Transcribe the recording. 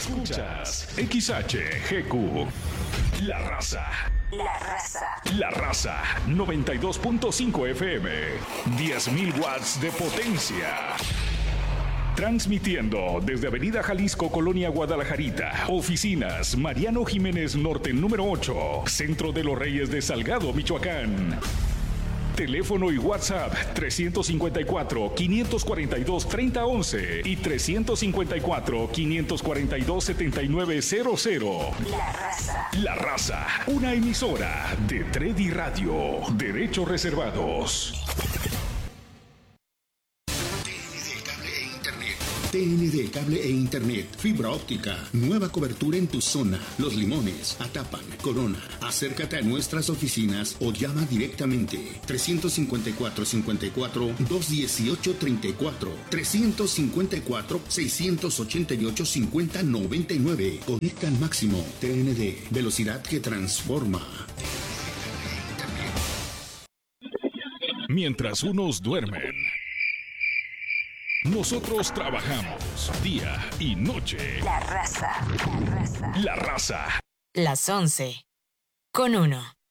Escuchas XHGQ. La Raza. La Raza. La Raza 92.5 FM. 10.000 watts de potencia. Transmitiendo desde Avenida Jalisco, Colonia Guadalajarita. Oficinas Mariano Jiménez Norte número 8. Centro de los Reyes de Salgado, Michoacán. Teléfono y WhatsApp 354-542-3011 y 354-542-7900. La Raza. La Raza, una emisora de Tredi Radio. Derechos reservados. TND Cable e Internet, fibra óptica, nueva cobertura en tu zona, Los Limones, Atapan, Corona. Acércate a nuestras oficinas o llama directamente 354-54-218-34, 354-688-5099. Conecta al máximo. TND, velocidad que transforma. Mientras unos duermen, nosotros trabajamos día y noche. La Raza. La Raza. La Raza. Las 11:01.